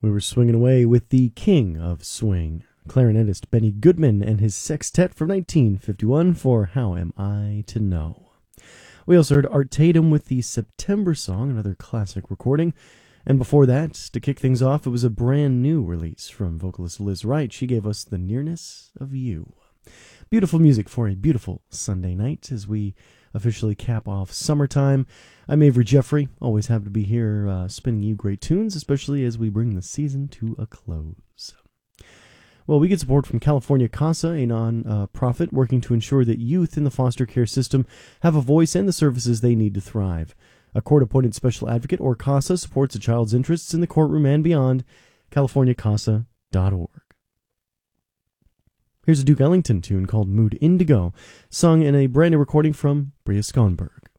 We were swinging away with the king of swing, clarinetist Benny Goodman and his sextet from 1951 for How Am I to Know. We also heard Art Tatum with the September Song, another classic recording. And before that, to kick things off, it was a brand new release from vocalist Liz Wright. She gave us The Nearness of You. Beautiful music for a beautiful Sunday night as we officially cap off summertime. I'm Avery Jeffrey, always happy to be here spinning you great tunes, especially as we bring the season to a close. Well, we get support from California CASA, a non-profit working to ensure that youth in the foster care system have a voice and the services they need to thrive. A court-appointed special advocate, or CASA, supports a child's interests in the courtroom and beyond. CaliforniaCASA.org. Here's a Duke Ellington tune called Mood Indigo, sung in a brand new recording from Bria Skonberg.